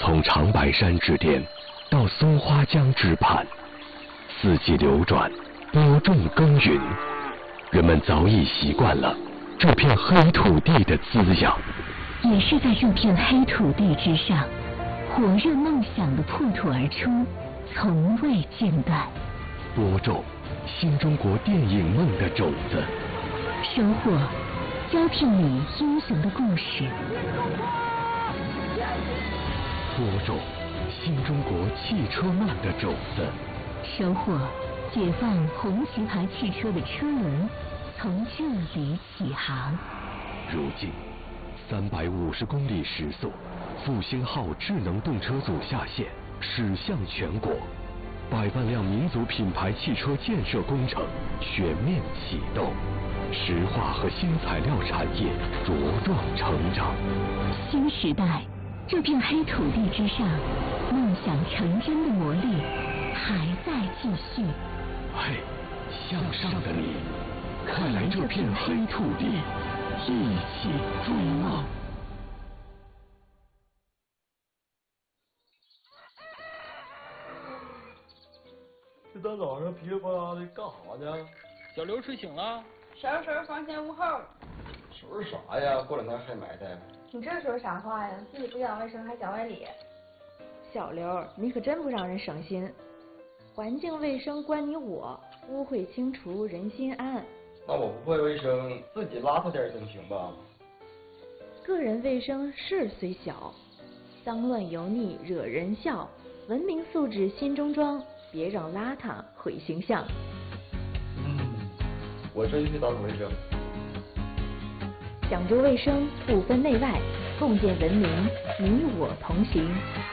从长白山之巅到松花江之畔，四季流转，播种耕耘，人们早已习惯了这片黑土地的滋养。 也是在这片黑土地之上，火热梦想的破土而出，从未间断。 播种新中国电影梦的种子， 收获胶片里英雄的故事。 播种新中国汽车梦的种子， 收获解放红旗牌汽车的车轮，从这里起航。 如今350公里时速，复兴号智能动车组下线，驶向全国，100万辆民族品牌汽车建设工程全面启动，石化和新材料产业茁壮成长。 新时代，这片黑土地之上，梦想成真的魔力还在继续。 嘿，向上的你，快来这片黑土地，一起追梦。 这大早上噼里啪啦的干啥呢？ 小刘睡醒了， 收拾收拾房前屋后。 收拾啥呀？过两天还埋汰。 你这说啥话呀？自己不讲卫生还讲外理。 小刘，你可真不让人省心。环境卫生关你我，污秽清除人心安。 那我不会卫生，自己邋遢点总行吧？ 个人卫生事虽小，脏乱油腻惹人笑。文明素质新中装，别让邋遢毁形象。 我这就去打扫卫生。 讲究卫生，不分内外，共建文明，你我同行。